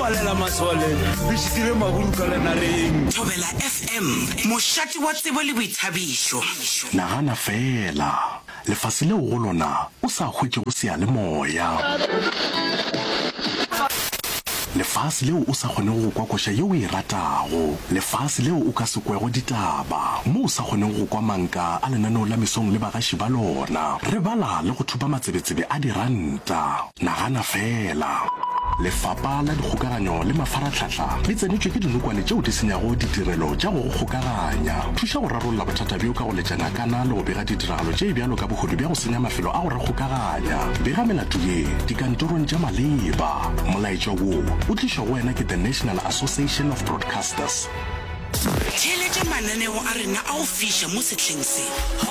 palela masole le shitile maburu ka lenareng Thobela FM moshati wa tsebo le boithabišo nagana fela lefase leo go lona o sa hwetse go se ya le moya lefase leo o sa kgoneng go kwa koša yeo e ratago lefase leo o ka se kwego ditaba mo o sa kgoneng go kwa manka a lenaneo la mesong le bagaši ba lona re bala le go thupa matsebetsebe a diranta nagana fela lefapha la dikgokaganyo le mafaratlhatlha le tsenetšwe ke dinokwane tšeo di senyago ditirelo tša go kgokaganya thuša go rarolla bothata bjo ka go letšana kana le go bega ditiragalo tše bjalo ka bogodu bja go senya mafelo a go re kgokaganya bega melato ye dikantorong tša maleba molaetša wo o tlišwa go wena ke the National Association of Broadcasters theeletša mananeo a rena a go fiša mo setlheng se